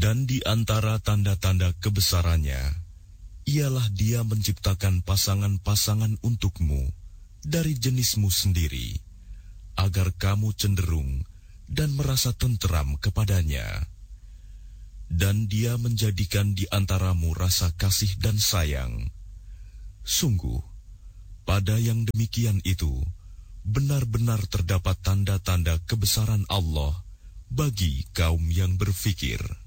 Dan di antara tanda-tanda kebesarannya, ialah Dia menciptakan pasangan-pasangan untukmu dari jenismu sendiri, agar kamu cenderung dan merasa tenteram kepadanya. Dan Dia menjadikan di antaramu rasa kasih dan sayang. Sungguh, pada yang demikian itu, benar-benar terdapat tanda-tanda kebesaran Allah bagi kaum yang berfikir.